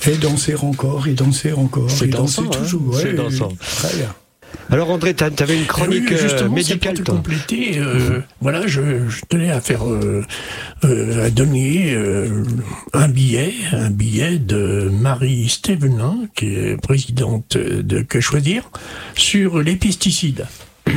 Et danser encore, et danser encore, c'est et dansant, danser toujours. C'est dansant. Très bien. Alors André, tu avais une chronique médicale, pour te compléter, voilà, je tenais à faire, à donner un billet de Marie Stévenin, qui est présidente de Que Choisir, sur les pesticides.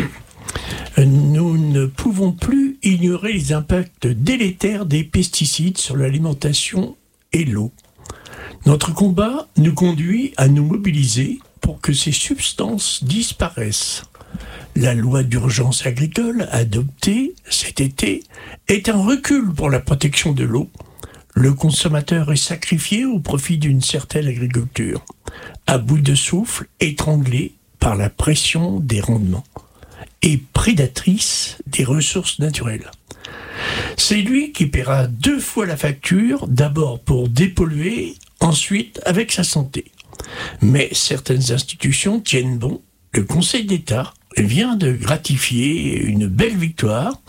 Nous ne pouvons plus ignorer les impacts délétères des pesticides sur l'alimentation et l'eau. Notre combat nous conduit à nous mobiliser pour que ces substances disparaissent. La loi d'urgence agricole adoptée cet été est un recul pour la protection de l'eau. Le consommateur est sacrifié au profit d'une certaine agriculture, à bout de souffle, étranglé par la pression des rendements et prédatrice des ressources naturelles. C'est lui qui paiera 2 fois la facture, d'abord pour dépolluer, ensuite avec sa santé. Mais certaines institutions tiennent bon. Le Conseil d'État vient de gratifier une belle victoire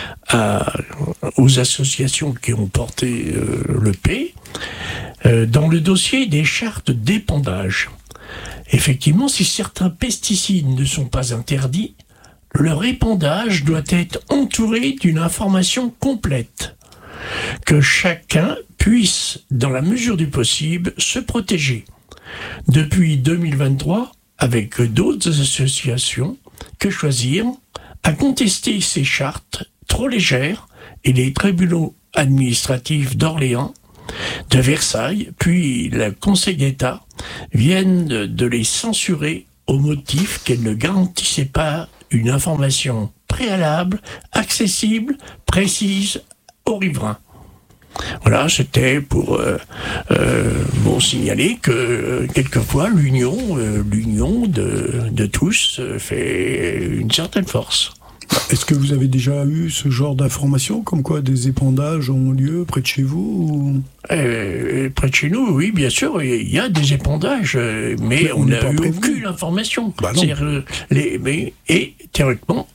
aux associations qui ont porté le P dans le dossier des chartes d'épandage. Effectivement, si certains pesticides ne sont pas interdits, leur épandage doit être entouré d'une information complète, que chacun puisse, dans la mesure du possible, se protéger. Depuis 2023, avec d'autres associations, Que Choisir a contesté ces chartes trop légères et les tribunaux administratifs d'Orléans, de Versailles, puis le Conseil d'État viennent de les censurer au motif qu'elles ne garantissaient pas une information préalable, accessible, précise aux riverains. Voilà, c'était pour signaler que quelquefois l'union de tous fait une certaine force. Est-ce que vous avez déjà eu ce genre d'informations, comme quoi des épandages ont lieu près de chez vous Près de chez nous, oui, bien sûr, il y a des épandages, mais on n'a eu aucune information. Bah non. Et théoriquement,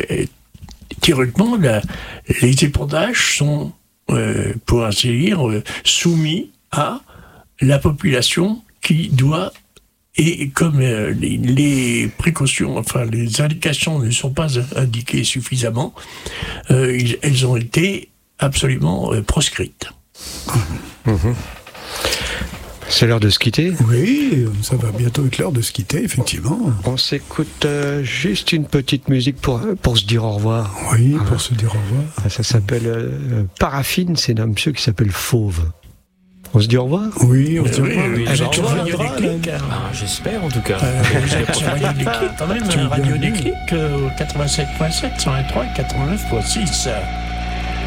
les épandages sont, pour ainsi dire, soumis à la population qui doit. Et comme les précautions, enfin les indications ne sont pas indiquées suffisamment, elles ont été absolument proscrites. Mmh. C'est l'heure de se quitter. Oui, ça va bientôt être l'heure de se quitter, effectivement. On s'écoute juste une petite musique pour se dire au revoir. Oui, pour se dire au revoir. Ça s'appelle Paraffine, c'est d'un monsieur qui s'appelle Fauve. On se dit au revoir ? Oui, on se dit au revoir. Oui, Avec sur Radio Déclic. J'espère en tout cas. Vous êtes sur Radio Déclic quand même, Radio Déclic, 87.7, 103, 89.6.